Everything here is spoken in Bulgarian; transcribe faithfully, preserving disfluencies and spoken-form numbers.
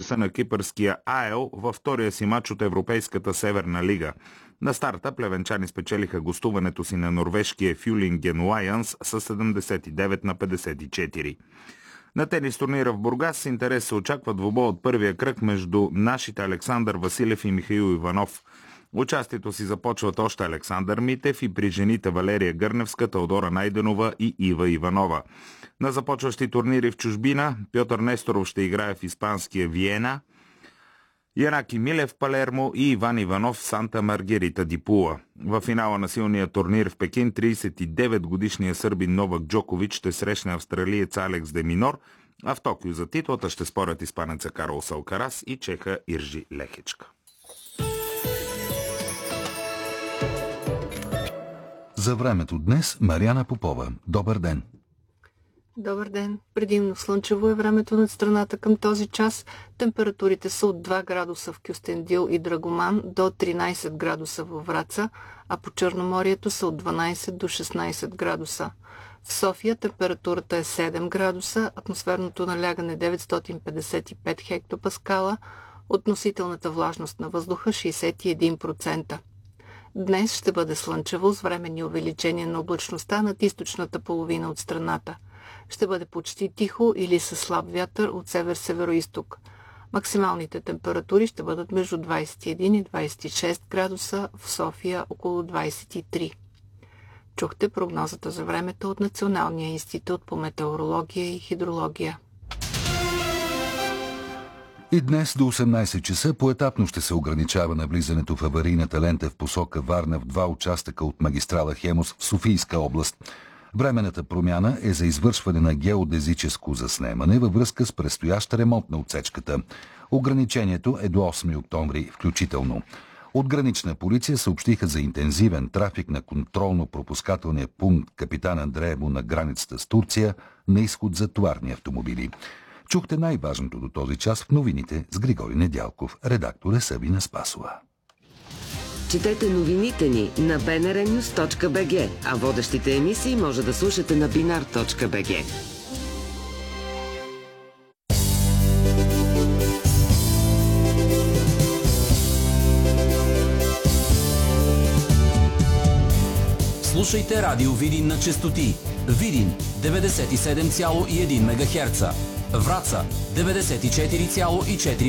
часа на кипърския Аел във втория си мач от Европейската Северна лига. На старта плевенчани спечелиха гостуването си на норвежкия Фюлинген Лайънс с седемдесет и девет на петдесет и четири. На тенис турнира в Бургас с интерес се очаква двубой от първия кръг между нашите Александър Василев и Михаил Иванов. Участието си започват още Александър Митев и при жените Валерия Гърневска, Теодора Найденова и Ива Иванова. На започващи турнири в чужбина Пьотър Несторов ще играе в испанския Виена, Янаки Милев в Палермо и Иван Иванов в Санта Маргерита ди Пула. В финала на силния турнир в Пекин тридесет и девет годишният сърбин Новак Джокович ще срещне австралиец Алекс де Минор, а в Токио за титлата ще спорят испанеца Карлос Алкарас и чеха Иржи Лехичка. За времето днес Мариана Попова. Добър ден! Добър ден! Предимно слънчево е времето над страната към този час. Температурите са от два градуса в Кюстендил и Драгоман до тринадесет градуса във Враца, а по Черноморието са от дванадесет до шестнадесет градуса. В София температурата е седем градуса, атмосферното налягане деветстотин петдесет и пет хектопаскала, относителната влажност на въздуха шейсет и един процента. Днес ще бъде слънчево с временни увеличения на облачността над източната половина от страната. Ще бъде почти тихо или със слаб вятър от север-североизток. Максималните температури ще бъдат между двадесет и един и двадесет и шест градуса, в София около двадесет и три. Чухте прогнозата за времето от Националния институт по метеорология и хидрология. И днес до осемнадесет часа поетапно ще се ограничава навлизането в аварийната лента в посока Варна в два участъка от магистрала Хемус в Софийска област. Временната промяна е за извършване на геодезическо заснемане във връзка с предстоящ ремонт на отсечката. Ограничението е до осми октомври включително. От Гранична полиция съобщиха за интензивен трафик на контролно-пропускателния пункт Капитан Андреево на границата с Турция на изход за товарни автомобили. Чухте най-важното до този час в новините с Григорий Недялков. Редактор е Сабина Спасова. Четете новините ни на би ен ар нюз точка би джи, а водещите емисии може да слушате на бинар точка би джи. Слушайте Радио Видин на честоти. Видин деветдесет и седем цяло и един мегахерца. Враца деветдесет и четири цяло и четири